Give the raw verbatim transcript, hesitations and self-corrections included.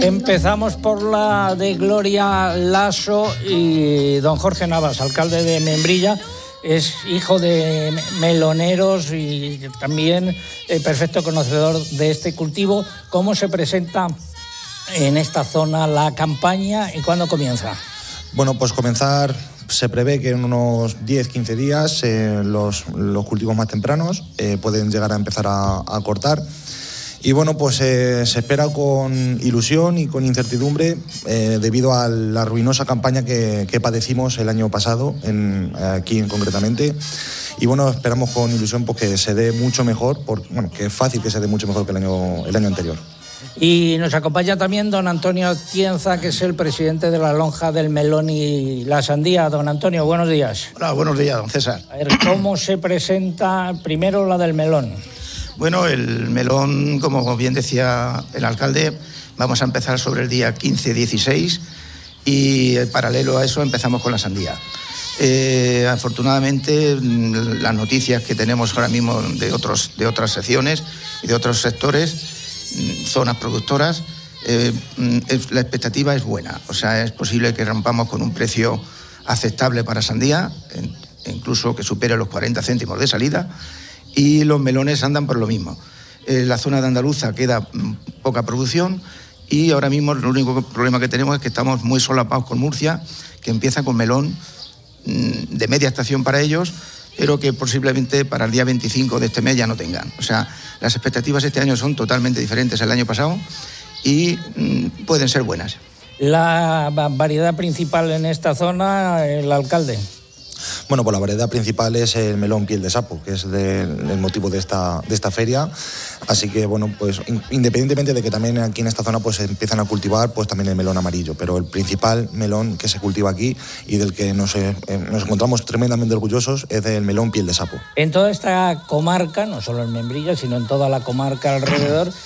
Empezamos por la de Gloria Lasso y don Jorge Navas, alcalde de Membrilla. Es hijo de meloneros y también eh, perfecto conocedor de este cultivo. ¿Cómo se presenta en esta zona la campaña y cuándo comienza? Bueno, pues comenzar, se prevé que en unos diez a quince días eh, los, los cultivos más tempranos eh, pueden llegar a empezar a, a cortar. Y bueno, pues eh, se espera con ilusión y con incertidumbre eh, debido a la ruinosa campaña que, que padecimos el año pasado, en, aquí concretamente. Y bueno, esperamos con ilusión pues, que se dé mucho mejor, por, bueno, que es fácil que se dé mucho mejor que el año, el año anterior. Y nos acompaña también don Antonio Tienza, que es el presidente de la Lonja del Melón y la Sandía. Don Antonio, buenos días. Hola, buenos días, don César. A ver, ¿cómo se presenta primero la del melón? Bueno, el melón, como bien decía el alcalde, vamos a empezar sobre el día quince dieciséis y paralelo a eso empezamos con la sandía. Eh, afortunadamente, las noticias que tenemos ahora mismo de, otros, de otras secciones y de otros sectores, zonas productoras, eh, la expectativa es buena. O sea, es posible que rompamos con un precio aceptable para sandía, incluso que supere los cuarenta céntimos de salida. Y los melones andan por lo mismo. En la zona de Andaluza queda poca producción y ahora mismo el único problema que tenemos es que estamos muy solapados con Murcia, que empieza con melón de media estación para ellos, pero que posiblemente para el día veinticinco de este mes ya no tengan. O sea, las expectativas este año son totalmente diferentes al año pasado y mmm, pueden ser buenas. La variedad principal en esta zona, el alcalde. Bueno, pues la variedad principal es el melón piel de sapo, que es de, el motivo de esta, de esta feria. Así que, bueno, pues independientemente de que también aquí en esta zona pues se empiezan a cultivar pues también el melón amarillo, pero el principal melón que se cultiva aquí y del que nos, eh, nos encontramos tremendamente orgullosos es del melón piel de sapo. En toda esta comarca, no solo en Membrilla, sino en toda la comarca alrededor,